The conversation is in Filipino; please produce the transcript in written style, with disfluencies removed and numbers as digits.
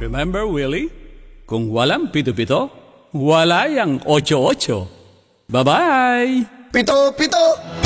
Remember, Willie? Kung walang pito-pito, wala yang 8-8. Bye-bye! Pito, pito!